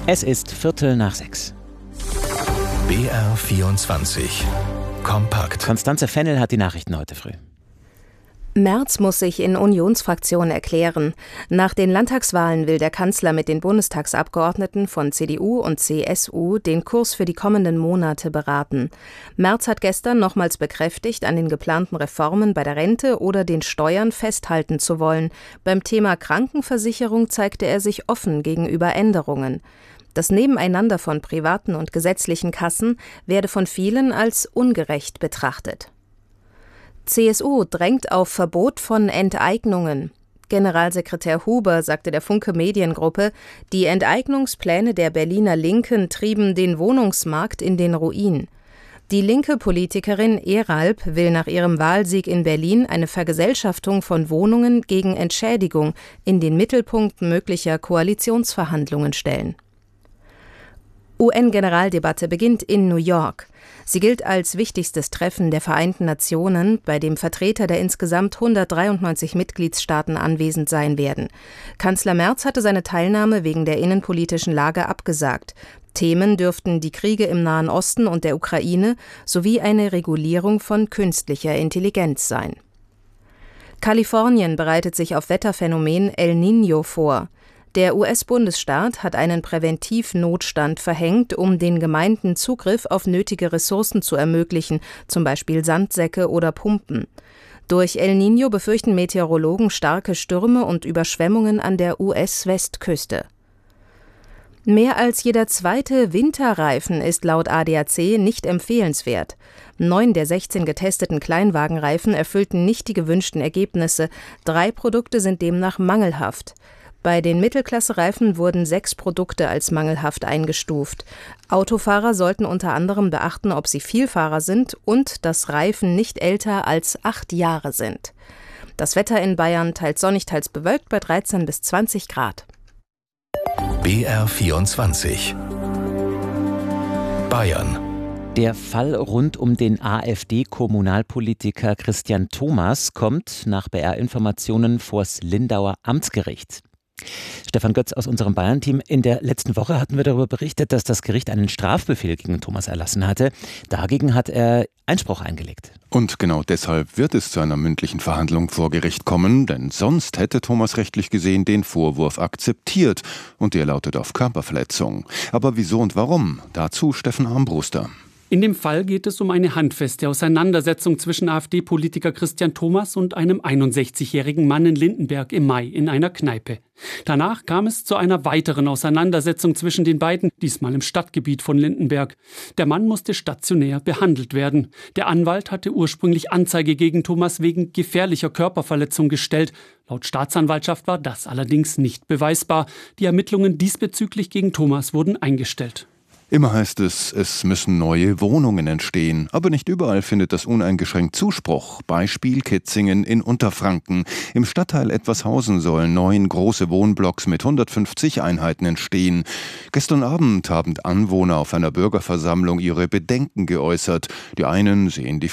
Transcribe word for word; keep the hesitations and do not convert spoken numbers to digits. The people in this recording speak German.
Es ist Viertel nach sechs. B R vierundzwanzig. Kompakt. Constanze Fennel hat die Nachrichten heute früh. Merz muss sich in Unionsfraktion erklären. Nach den Landtagswahlen will der Kanzler mit den Bundestagsabgeordneten von C D U und C S U den Kurs für die kommenden Monate beraten. Merz hat gestern nochmals bekräftigt, an den geplanten Reformen bei der Rente oder den Steuern festhalten zu wollen. Beim Thema Krankenversicherung zeigte er sich offen gegenüber Änderungen. Das Nebeneinander von privaten und gesetzlichen Kassen werde von vielen als ungerecht betrachtet. C S U drängt auf Verbot von Enteignungen. Generalsekretär Huber sagte der Funke Mediengruppe, die Enteignungspläne der Berliner Linken trieben den Wohnungsmarkt in den Ruin. Die linke Politikerin Eralb will nach ihrem Wahlsieg in Berlin eine Vergesellschaftung von Wohnungen gegen Entschädigung in den Mittelpunkt möglicher Koalitionsverhandlungen stellen. U N-Generaldebatte beginnt in New York. Sie gilt als wichtigstes Treffen der Vereinten Nationen, bei dem Vertreter der insgesamt hundertdreiundneunzig Mitgliedstaaten anwesend sein werden. Kanzler Merz hatte seine Teilnahme wegen der innenpolitischen Lage abgesagt. Themen dürften die Kriege im Nahen Osten und der Ukraine sowie eine Regulierung von künstlicher Intelligenz sein. Kalifornien bereitet sich auf Wetterphänomen El Niño vor. Der U S-Bundesstaat hat einen Präventivnotstand verhängt, um den Gemeinden Zugriff auf nötige Ressourcen zu ermöglichen, zum Beispiel Sandsäcke oder Pumpen. Durch El Niño befürchten Meteorologen starke Stürme und Überschwemmungen an der U S-Westküste. Mehr als jeder zweite Winterreifen ist laut A D A C nicht empfehlenswert. Neun der sechzehn getesteten Kleinwagenreifen erfüllten nicht die gewünschten Ergebnisse. Drei Produkte sind demnach mangelhaft. Bei den Mittelklasse-Reifen wurden sechs Produkte als mangelhaft eingestuft. Autofahrer sollten unter anderem beachten, ob sie Vielfahrer sind und dass Reifen nicht älter als acht Jahre sind. Das Wetter in Bayern teils sonnig, teils bewölkt bei dreizehn bis zwanzig Grad. B R vierundzwanzig. Bayern. Der Fall rund um den AfD-Kommunalpolitiker Christian Thomas kommt nach B R-Informationen vors Lindauer Amtsgericht. Stefan Götz aus unserem Bayern-Team. In der letzten Woche hatten wir darüber berichtet, dass das Gericht einen Strafbefehl gegen Thomas erlassen hatte. Dagegen hat er Einspruch eingelegt. Und genau deshalb wird es zu einer mündlichen Verhandlung vor Gericht kommen, denn sonst hätte Thomas rechtlich gesehen den Vorwurf akzeptiert und der lautet auf Körperverletzung. Aber wieso und warum? Dazu Steffen Armbruster. In dem Fall geht es um eine handfeste Auseinandersetzung zwischen AfD-Politiker Christian Thomas und einem einundsechzigjährigen Mann in Lindenberg im Mai in einer Kneipe. Danach kam es zu einer weiteren Auseinandersetzung zwischen den beiden, diesmal im Stadtgebiet von Lindenberg. Der Mann musste stationär behandelt werden. Der Anwalt hatte ursprünglich Anzeige gegen Thomas wegen gefährlicher Körperverletzung gestellt. Laut Staatsanwaltschaft war das allerdings nicht beweisbar. Die Ermittlungen diesbezüglich gegen Thomas wurden eingestellt. Immer heißt es, es müssen neue Wohnungen entstehen. Aber nicht überall findet das uneingeschränkt Zuspruch. Beispiel Kitzingen in Unterfranken. Im Stadtteil Etwashausen sollen neun große Wohnblocks mit hundertfünfzig Einheiten entstehen. Gestern Abend haben Anwohner auf einer Bürgerversammlung ihre Bedenken geäußert. Die einen sehen die